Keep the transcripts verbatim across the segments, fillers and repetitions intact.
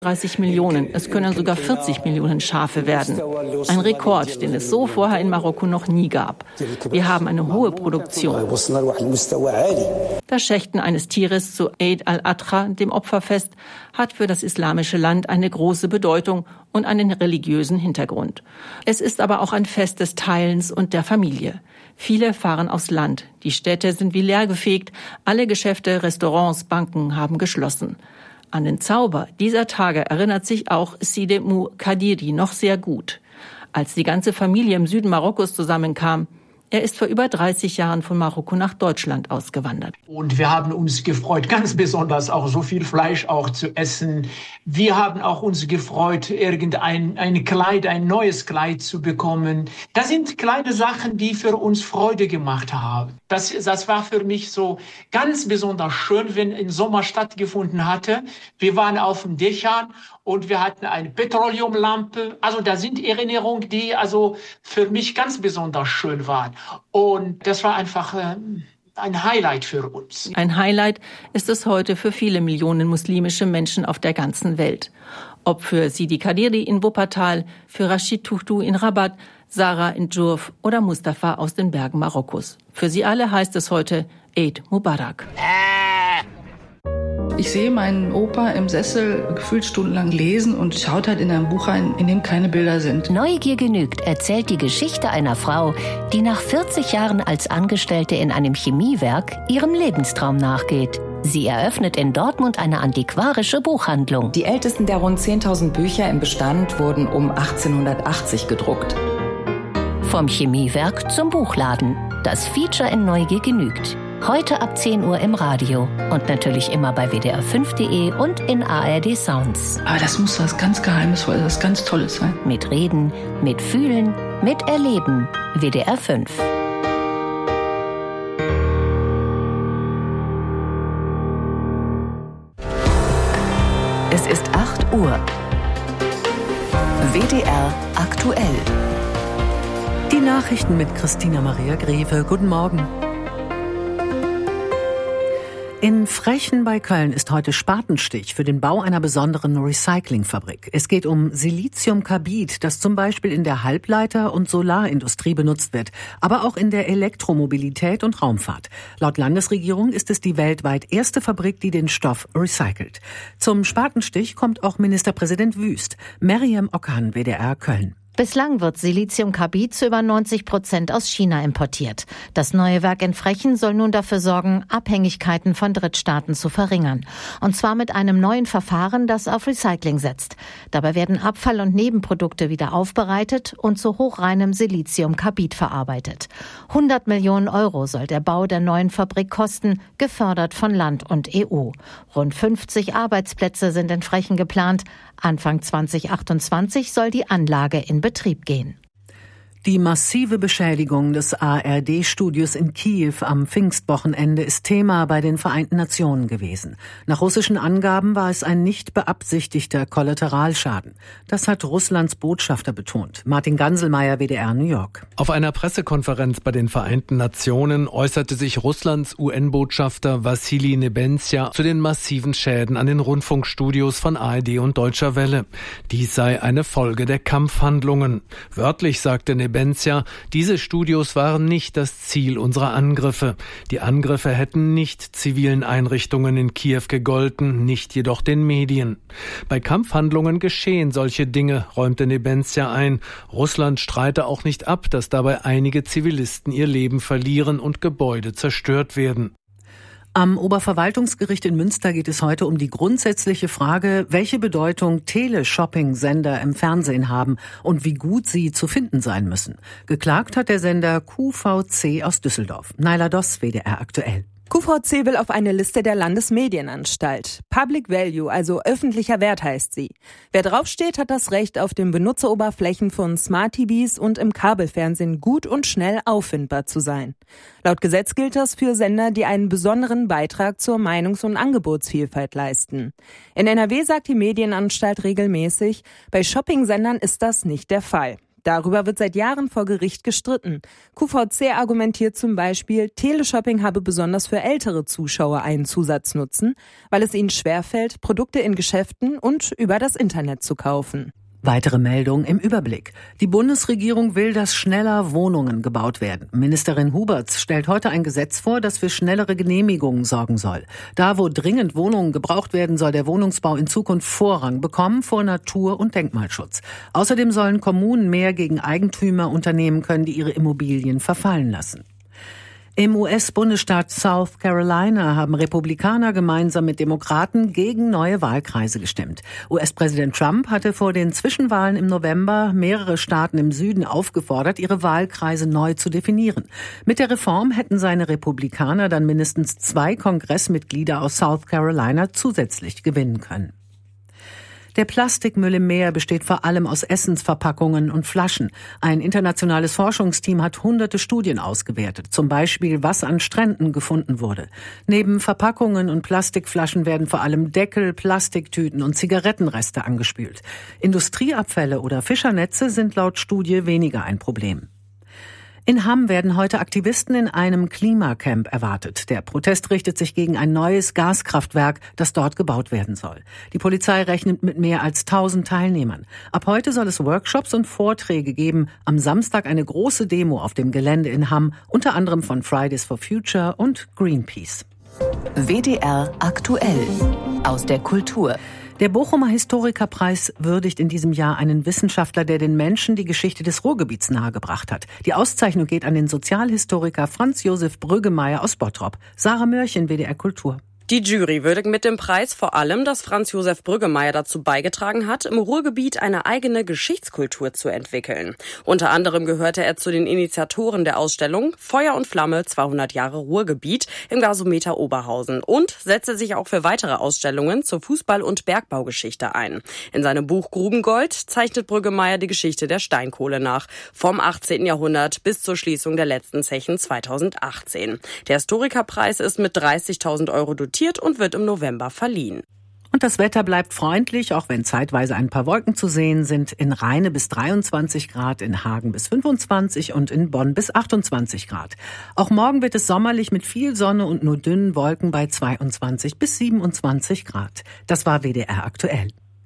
dreißig Millionen. Es können sogar vierzig Millionen Schafe werden. Ein Rekord, den es so vorher in Marokko noch nie gab. Wir haben eine hohe Produktion. Das Schächten eines Tieres zu Eid al-Adha, dem Opferfest, hat für das islamische Land eine große Bedeutung und einen religiösen Hintergrund. Es ist aber auch ein Fest des Teilens und der Familie. Viele fahren aufs Land. Die Städte sind wie leergefegt. Alle Geschäfte, Restaurants, Banken haben geschlossen. An den Zauber dieser Tage erinnert sich auch Sidemou Kadiri noch sehr gut. Als die ganze Familie im Süden Marokkos zusammenkam, er ist vor über dreißig Jahren von Marokko nach Deutschland ausgewandert. Und wir haben uns gefreut, ganz besonders auch so viel Fleisch auch zu essen. Wir haben auch uns gefreut, irgendein ein Kleid, ein neues Kleid zu bekommen. Das sind kleine Sachen, die für uns Freude gemacht haben. Das, das war für mich so ganz besonders schön, wenn im Sommer stattgefunden hatte. Wir waren auf den Dächern und wir hatten eine Petroleumlampe. Also da sind Erinnerungen, die also für mich ganz besonders schön waren. Und das war einfach äh, ein Highlight für uns. Ein Highlight ist es heute für viele Millionen muslimische Menschen auf der ganzen Welt. Ob für Sidi Kadiri in Wuppertal, für Rashid Tuchtu in Rabat, Sarah in Djourf oder Mustafa aus den Bergen Marokkos. Für sie alle heißt es heute Eid Mubarak. Ich sehe meinen Opa im Sessel gefühlt stundenlang lesen und schaut halt in ein Buch rein, in dem keine Bilder sind. Neugier genügt erzählt die Geschichte einer Frau, die nach vierzig Jahren als Angestellte in einem Chemiewerk ihrem Lebenstraum nachgeht. Sie eröffnet in Dortmund eine antiquarische Buchhandlung. Die ältesten der rund zehntausend Bücher im Bestand wurden um achtzehnhundertachtzig gedruckt. Vom Chemiewerk zum Buchladen. Das Feature in Neugier genügt. Heute ab zehn Uhr im Radio und natürlich immer bei w d r fünf punkt d e und in A R D Sounds. Aber das muss was ganz Geheimnisvolles, was ganz Tolles sein. Mit Reden, mit Fühlen, mit Erleben. W D R fünf. Es ist acht Uhr. W D R aktuell. Die Nachrichten mit Christina Maria Greve. Guten Morgen. In Frechen bei Köln ist heute Spatenstich für den Bau einer besonderen Recyclingfabrik. Es geht um Siliziumkarbid, das zum Beispiel in der Halbleiter- und Solarindustrie benutzt wird, aber auch in der Elektromobilität und Raumfahrt. Laut Landesregierung ist es die weltweit erste Fabrik, die den Stoff recycelt. Zum Spatenstich kommt auch Ministerpräsident Wüst. Maryam Okan, W D R Köln. Bislang wird Siliziumkarbid zu über neunzig Prozent aus China importiert. Das neue Werk in Frechen soll nun dafür sorgen, Abhängigkeiten von Drittstaaten zu verringern. Und zwar mit einem neuen Verfahren, das auf Recycling setzt. Dabei werden Abfall- und Nebenprodukte wieder aufbereitet und zu hochreinem Siliziumkarbid verarbeitet. hundert Millionen Euro soll der Bau der neuen Fabrik kosten, gefördert von Land und E U. Rund fünfzig Arbeitsplätze sind in Frechen geplant. Anfang zwanzig achtundzwanzig soll die Anlage in Betrieb gehen. Die massive Beschädigung des A R D-Studios in Kiew am Pfingstwochenende ist Thema bei den Vereinten Nationen gewesen. Nach russischen Angaben war es ein nicht beabsichtigter Kollateralschaden. Das hat Russlands Botschafter betont. Martin Ganselmeier, W D R New York. Auf einer Pressekonferenz bei den Vereinten Nationen äußerte sich Russlands U N-Botschafter Wassili Nebenzia zu den massiven Schäden an den Rundfunkstudios von A R D und Deutscher Welle. Dies sei eine Folge der Kampfhandlungen. Wörtlich sagte Nebenzia, diese Studios waren nicht das Ziel unserer Angriffe. Die Angriffe hätten nicht zivilen Einrichtungen in Kiew gegolten, nicht jedoch den Medien. Bei Kampfhandlungen geschehen solche Dinge, räumte Nebenzia ein. Russland streite auch nicht ab, dass dabei einige Zivilisten ihr Leben verlieren und Gebäude zerstört werden. Am Oberverwaltungsgericht in Münster geht es heute um die grundsätzliche Frage, welche Bedeutung Teleshopping-Sender im Fernsehen haben und wie gut sie zu finden sein müssen. Geklagt hat der Sender Q V C aus Düsseldorf. Naila Doss, W D R aktuell. Q V C will auf eine Liste der Landesmedienanstalt. Public Value, also öffentlicher Wert heißt sie. Wer draufsteht, hat das Recht, auf den Benutzeroberflächen von Smart T Vs und im Kabelfernsehen gut und schnell auffindbar zu sein. Laut Gesetz gilt das für Sender, die einen besonderen Beitrag zur Meinungs- und Angebotsvielfalt leisten. In N R W sagt die Medienanstalt regelmäßig, bei Shopping-Sendern ist das nicht der Fall. Darüber wird seit Jahren vor Gericht gestritten. Q V C argumentiert zum Beispiel, Teleshopping habe besonders für ältere Zuschauer einen Zusatznutzen, weil es ihnen schwerfällt, Produkte in Geschäften und über das Internet zu kaufen. Weitere Meldungen im Überblick. Die Bundesregierung will, dass schneller Wohnungen gebaut werden. Ministerin Huberts stellt heute ein Gesetz vor, das für schnellere Genehmigungen sorgen soll. Da, wo dringend Wohnungen gebraucht werden, soll der Wohnungsbau in Zukunft Vorrang bekommen vor Natur- und Denkmalschutz. Außerdem sollen Kommunen mehr gegen Eigentümer unternehmen können, die ihre Immobilien verfallen lassen. Im U S-Bundesstaat South Carolina haben Republikaner gemeinsam mit Demokraten gegen neue Wahlkreise gestimmt. U S-Präsident Trump hatte vor den Zwischenwahlen im November mehrere Staaten im Süden aufgefordert, ihre Wahlkreise neu zu definieren. Mit der Reform hätten seine Republikaner dann mindestens zwei Kongressmitglieder aus South Carolina zusätzlich gewinnen können. Der Plastikmüll im Meer besteht vor allem aus Essensverpackungen und Flaschen. Ein internationales Forschungsteam hat hunderte Studien ausgewertet, zum Beispiel, was an Stränden gefunden wurde. Neben Verpackungen und Plastikflaschen werden vor allem Deckel, Plastiktüten und Zigarettenreste angespült. Industrieabfälle oder Fischernetze sind laut Studie weniger ein Problem. In Hamm werden heute Aktivisten in einem Klimacamp erwartet. Der Protest richtet sich gegen ein neues Gaskraftwerk, das dort gebaut werden soll. Die Polizei rechnet mit mehr als tausend Teilnehmern. Ab heute soll es Workshops und Vorträge geben. Am Samstag eine große Demo auf dem Gelände in Hamm, unter anderem von Fridays for Future und Greenpeace. W D R aktuell aus der Kultur. Der Bochumer Historikerpreis würdigt in diesem Jahr einen Wissenschaftler, der den Menschen die Geschichte des Ruhrgebiets nahegebracht hat. Die Auszeichnung geht an den Sozialhistoriker Franz Josef Brüggemeier aus Bottrop. Sarah Mörchen, W D R Kultur. Die Jury würdigt mit dem Preis vor allem, dass Franz Josef Brüggemeier dazu beigetragen hat, im Ruhrgebiet eine eigene Geschichtskultur zu entwickeln. Unter anderem gehörte er zu den Initiatoren der Ausstellung Feuer und Flamme zweihundert Jahre Ruhrgebiet im Gasometer Oberhausen und setzte sich auch für weitere Ausstellungen zur Fußball- und Bergbaugeschichte ein. In seinem Buch Grubengold zeichnet Brüggemeier die Geschichte der Steinkohle nach, vom achtzehnten Jahrhundert bis zur Schließung der letzten Zechen zweitausendachtzehn. Der Historikerpreis ist mit dreißigtausend Euro dotiert und wird im November verliehen. Und das Wetter bleibt freundlich, auch wenn zeitweise ein paar Wolken zu sehen sind. In Rheine bis dreiundzwanzig Grad, in Hagen bis fünfundzwanzig und in Bonn bis achtundzwanzig Grad. Auch morgen wird es sommerlich mit viel Sonne und nur dünnen Wolken bei zweiundzwanzig bis siebenundzwanzig Grad. Das war W D R aktuell.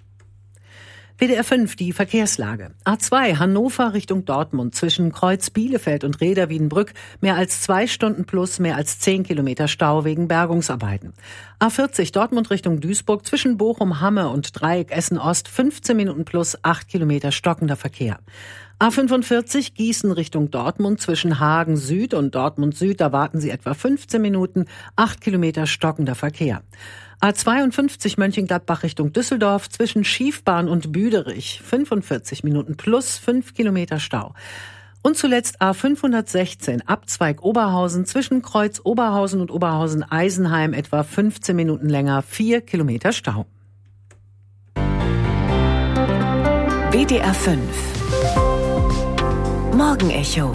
W D R fünf, die Verkehrslage. A zwei, Hannover Richtung Dortmund, zwischen Kreuz Bielefeld und Rheda Wiedenbrück, mehr als zwei Stunden plus, mehr als zehn Kilometer Stau wegen Bergungsarbeiten. A vierzig, Dortmund Richtung Duisburg, zwischen Bochum, Hamme und Dreieck Essen Ost, fünfzehn Minuten plus, acht Kilometer stockender Verkehr. A fünfundvierzig, Gießen Richtung Dortmund, zwischen Hagen Süd und Dortmund Süd, da warten Sie etwa fünfzehn Minuten, acht Kilometer stockender Verkehr. A zweiundfünfzig Mönchengladbach Richtung Düsseldorf, zwischen Schiefbahn und Büderich, fünfundvierzig Minuten plus fünf Kilometer Stau. Und zuletzt A fünfhundertsechzehn, Abzweig Oberhausen, zwischen Kreuz Oberhausen und Oberhausen-Eisenheim, etwa fünfzehn Minuten länger, vier Kilometer Stau. W D R fünf Morgenecho.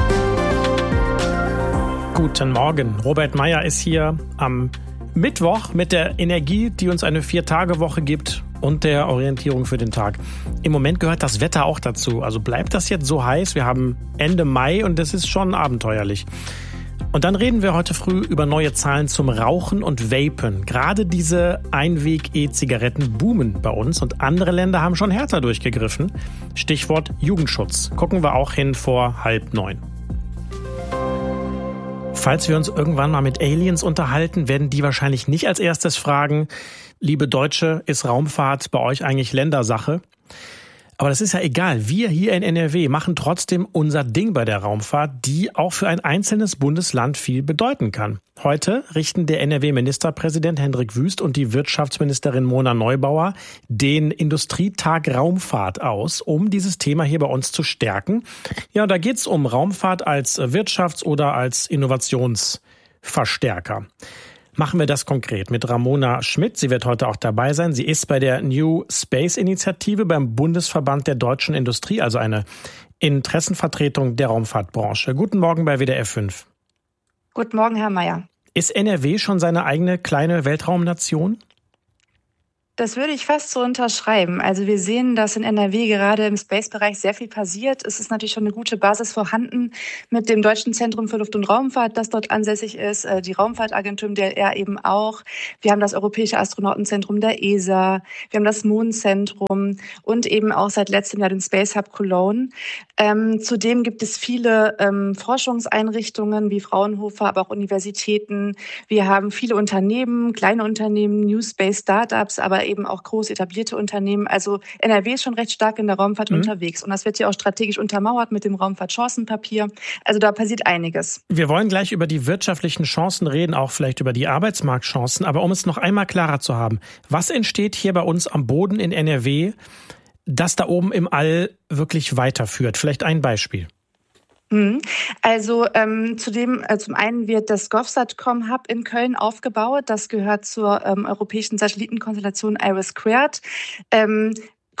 Guten Morgen. Robert Meyer ist hier am Mittwoch mit der Energie, die uns eine Vier-Tage-Woche gibt und der Orientierung für den Tag. Im Moment gehört das Wetter auch dazu. Also bleibt das jetzt so heiß? Wir haben Ende Mai und das ist schon abenteuerlich. Und dann reden wir heute früh über neue Zahlen zum Rauchen und Vapen. Gerade diese Einweg-E-Zigaretten boomen bei uns und andere Länder haben schon härter durchgegriffen. Stichwort Jugendschutz. Gucken wir auch hin vor halb neun. Falls wir uns irgendwann mal mit Aliens unterhalten, werden die wahrscheinlich nicht als erstes fragen, liebe Deutsche, ist Raumfahrt bei euch eigentlich Ländersache? Aber das ist ja egal. Wir hier in N R W machen trotzdem unser Ding bei der Raumfahrt, die auch für ein einzelnes Bundesland viel bedeuten kann. Heute richten der N R W-Ministerpräsident Hendrik Wüst und die Wirtschaftsministerin Mona Neubauer den Industrietag Raumfahrt aus, um dieses Thema hier bei uns zu stärken. Ja, da geht's um Raumfahrt als Wirtschafts- oder als Innovationsverstärker. Machen wir das konkret mit Ramona Schmidt. Sie wird heute auch dabei sein. Sie ist bei der New Space Initiative beim Bundesverband der deutschen Industrie, also eine Interessenvertretung der Raumfahrtbranche. Guten Morgen bei W D R fünf. Guten Morgen, Herr Meyer. Ist N R W schon seine eigene kleine Weltraumnation? Das würde ich fast so unterschreiben. Also wir sehen, dass in N R W gerade im Space-Bereich sehr viel passiert. Es ist natürlich schon eine gute Basis vorhanden mit dem Deutschen Zentrum für Luft- und Raumfahrt, das dort ansässig ist, die Raumfahrtagentur im D L R eben auch. Wir haben das Europäische Astronautenzentrum der E S A, wir haben das Mondzentrum und eben auch seit letztem Jahr den Space Hub Cologne. Ähm, zudem gibt es viele ähm, Forschungseinrichtungen wie Fraunhofer, aber auch Universitäten. Wir haben viele Unternehmen, kleine Unternehmen, New Space Startups, aber eben auch groß etablierte Unternehmen. Also N R W ist schon recht stark in der Raumfahrt mhm. unterwegs. Und das wird ja auch strategisch untermauert mit dem Raumfahrtchancenpapier. Also da passiert einiges. Wir wollen gleich über die wirtschaftlichen Chancen reden, auch vielleicht über die Arbeitsmarktchancen. Aber um es noch einmal klarer zu haben, was entsteht hier bei uns am Boden in N R W, das da oben im All wirklich weiterführt? Vielleicht ein Beispiel. Also ähm, zudem, äh, zum einen wird das GovSatcom-Hub in Köln aufgebaut. Das gehört zur ähm, europäischen Satellitenkonstellation IRIS-Quared. Ähm,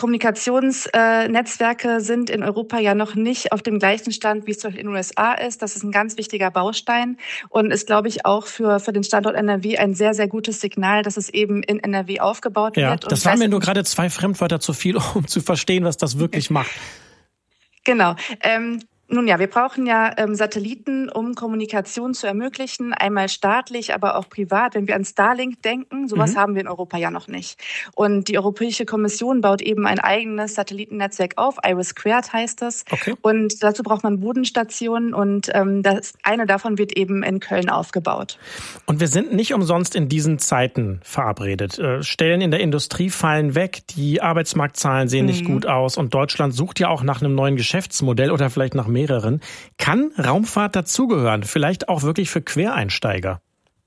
Kommunikationsnetzwerke äh, sind in Europa ja noch nicht auf dem gleichen Stand, wie es zum Beispiel in den U S A ist. Das ist ein ganz wichtiger Baustein und ist, glaube ich, auch für, für den Standort N R W ein sehr, sehr gutes Signal, dass es eben in N R W aufgebaut ja, wird. Und das waren mir nur gerade zwei Fremdwörter zu viel, um zu verstehen, was das wirklich macht. Genau. Ähm, Nun ja, wir brauchen ja ähm, Satelliten, um Kommunikation zu ermöglichen, einmal staatlich, aber auch privat. Wenn wir an Starlink denken, sowas mhm. haben wir in Europa ja noch nicht. Und die Europäische Kommission baut eben ein eigenes Satellitennetzwerk auf, IRIS-Quared heißt das. Okay. Und dazu braucht man Bodenstationen und ähm, das eine davon wird eben in Köln aufgebaut. Und wir sind nicht umsonst in diesen Zeiten verabredet. Äh, Stellen in der Industrie fallen weg, die Arbeitsmarktzahlen sehen mhm. nicht gut aus und Deutschland sucht ja auch nach einem neuen Geschäftsmodell oder vielleicht nach mehr. Mehreren. Kann Raumfahrt dazugehören? Vielleicht auch wirklich für Quereinsteiger?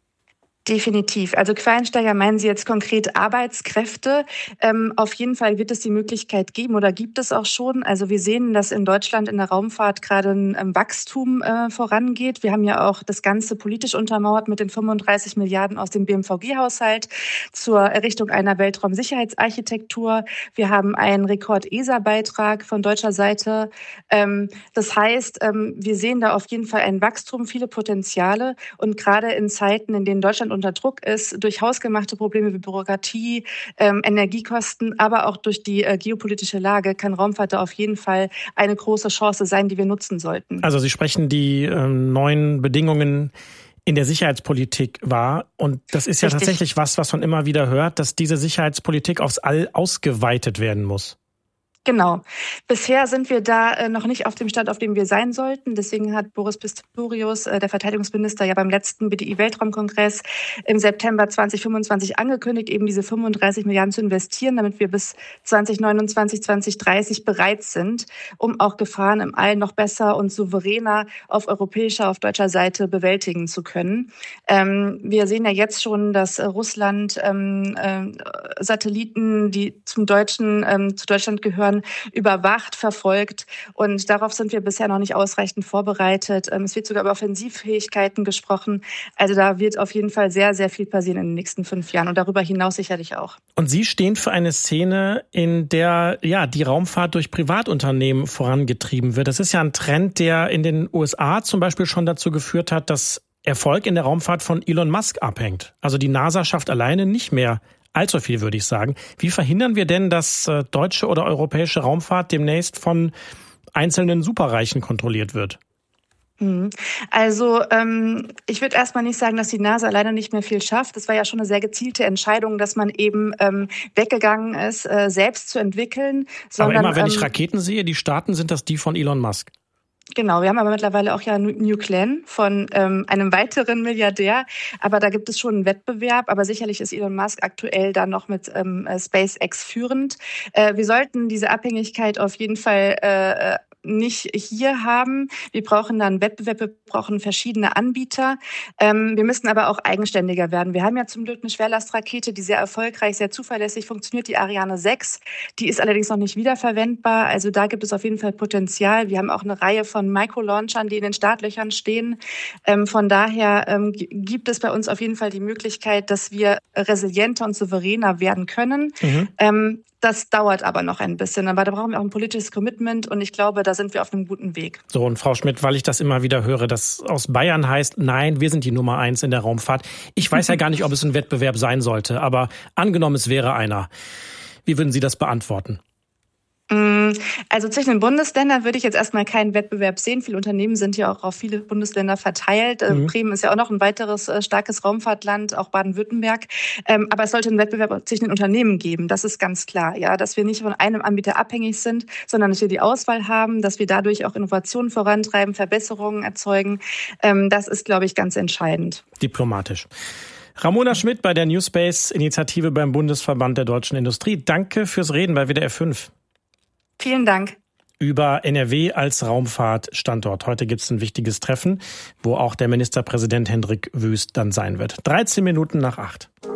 Definitiv. Also Quereinsteiger meinen Sie jetzt konkret Arbeitskräfte. Ähm, auf jeden Fall wird es die Möglichkeit geben oder gibt es auch schon. Also wir sehen, dass in Deutschland in der Raumfahrt gerade ein ähm, Wachstum äh, vorangeht. Wir haben ja auch das Ganze politisch untermauert mit den fünfunddreißig Milliarden aus dem B M V G-Haushalt zur Errichtung einer Weltraumsicherheitsarchitektur. Wir haben einen Rekord-E S A-Beitrag von deutscher Seite. Ähm, das heißt, ähm, wir sehen da auf jeden Fall ein Wachstum, viele Potenziale und gerade in Zeiten, in denen Deutschland unter Druck ist, durch hausgemachte Probleme wie Bürokratie, ähm, Energiekosten, aber auch durch die äh, geopolitische Lage kann Raumfahrt da auf jeden Fall eine große Chance sein, die wir nutzen sollten. Also Sie sprechen die ähm, neuen Bedingungen in der Sicherheitspolitik wahr. Und das ist ja Richtig. tatsächlich was, was man immer wieder hört, dass diese Sicherheitspolitik aufs All ausgeweitet werden muss. Genau. Bisher sind wir da äh, noch nicht auf dem Stand, auf dem wir sein sollten. Deswegen hat Boris Pistorius, äh, der Verteidigungsminister, ja beim letzten B D I-Weltraumkongress im September zwanzig fünfundzwanzig angekündigt, eben diese fünfunddreißig Milliarden zu investieren, damit wir bis zwanzig neunundzwanzig, zwanzig dreißig bereit sind, um auch Gefahren im All noch besser und souveräner auf europäischer, auf deutscher Seite bewältigen zu können. Ähm, wir sehen ja jetzt schon, dass äh, Russland ähm, äh, Satelliten, die zum Deutschen, ähm, zu Deutschland gehören, überwacht, verfolgt und darauf sind wir bisher noch nicht ausreichend vorbereitet. Es wird sogar über Offensivfähigkeiten gesprochen. Also da wird auf jeden Fall sehr, sehr viel passieren in den nächsten fünf Jahren und darüber hinaus sicherlich auch. Und Sie stehen für eine Szene, in der ja die Raumfahrt durch Privatunternehmen vorangetrieben wird. Das ist ja ein Trend, der in den U S A zum Beispiel schon dazu geführt hat, dass Erfolg in der Raumfahrt von Elon Musk abhängt. Also die NASA schafft alleine nicht mehr allzu viel, würde ich sagen. Wie verhindern wir denn, dass äh, deutsche oder europäische Raumfahrt demnächst von einzelnen Superreichen kontrolliert wird? Also ähm, ich würde erstmal nicht sagen, dass die NASA leider nicht mehr viel schafft. Das war ja schon eine sehr gezielte Entscheidung, dass man eben ähm, weggegangen ist, äh, selbst zu entwickeln. Sondern, aber immer, wenn ähm, ich Raketen sehe, die starten, sind das die von Elon Musk. Genau, wir haben aber mittlerweile auch ja New Glenn von ähm, einem weiteren Milliardär, aber da gibt es schon einen Wettbewerb, aber sicherlich ist Elon Musk aktuell da noch mit ähm, SpaceX führend. Äh, wir sollten diese Abhängigkeit auf jeden Fall äh, nicht hier haben. Wir brauchen dann Wettbewerb, wir brauchen verschiedene Anbieter. Ähm, wir müssen aber auch eigenständiger werden. Wir haben ja zum Glück eine Schwerlastrakete, die sehr erfolgreich, sehr zuverlässig funktioniert, die Ariane sechs. Die ist allerdings noch nicht wiederverwendbar. Also da gibt es auf jeden Fall Potenzial. Wir haben auch eine Reihe von Microlaunchern, die in den Startlöchern stehen. Ähm, von daher ähm, gibt es bei uns auf jeden Fall die Möglichkeit, dass wir resilienter und souveräner werden können. Mhm. Ähm, Das dauert aber noch ein bisschen. Aber da brauchen wir auch ein politisches Commitment und ich glaube, da sind wir auf einem guten Weg. So, und Frau Schmidt, weil ich das immer wieder höre, dass aus Bayern heißt, nein, wir sind die Nummer eins in der Raumfahrt. Ich weiß ja gar nicht, ob es ein Wettbewerb sein sollte, aber angenommen, es wäre einer. Wie würden Sie das beantworten? Also zwischen den Bundesländern würde ich jetzt erstmal keinen Wettbewerb sehen. Viele Unternehmen sind ja auch auf viele Bundesländer verteilt. Mhm. Bremen ist ja auch noch ein weiteres äh, starkes Raumfahrtland, auch Baden-Württemberg. Ähm, aber es sollte einen Wettbewerb zwischen den Unternehmen geben. Das ist ganz klar, ja, dass wir nicht von einem Anbieter abhängig sind, sondern dass wir die Auswahl haben, dass wir dadurch auch Innovationen vorantreiben, Verbesserungen erzeugen. Ähm, das ist, glaube ich, ganz entscheidend. Diplomatisch. Ramona Schmidt bei der New Space-Initiative beim Bundesverband der deutschen Industrie. Danke fürs Reden bei W D R fünf. Vielen Dank. Über N R W als Raumfahrtstandort. Heute gibt es ein wichtiges Treffen, wo auch der Ministerpräsident Hendrik Wüst dann sein wird. dreizehn Minuten nach acht.